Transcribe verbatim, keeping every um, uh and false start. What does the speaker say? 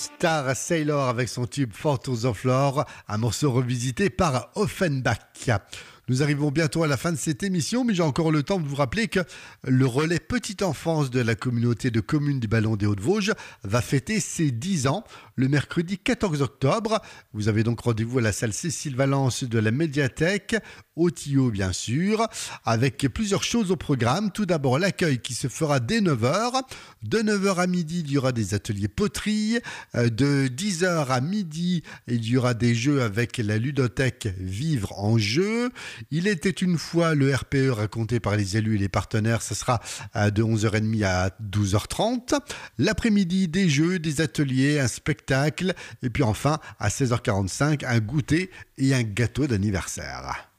Star Sailor avec son tube Photos of Lore, un morceau revisité par Offenbach. Nous arrivons bientôt à la fin de cette émission, mais j'ai encore le temps de vous rappeler que le relais Petite Enfance de la communauté de communes du Ballon des Hauts-de-Vosges va fêter ses dix ans le mercredi quatorze octobre. Vous avez donc rendez-vous à la salle Cécile Valence de la médiathèque, au Tillot bien sûr, avec plusieurs choses au programme. Tout d'abord l'accueil qui se fera dès neuf heures. De neuf heures à midi, il y aura des ateliers poterie. De dix heures à midi, il y aura des jeux avec la ludothèque Vivre en jeu. Il était une fois le R P E raconté par les élus et les partenaires, ce sera de onze heures trente à douze heures trente. L'après-midi, des jeux, des ateliers, un spectacle. Et puis enfin, à seize heures quarante-cinq, un goûter et un gâteau d'anniversaire.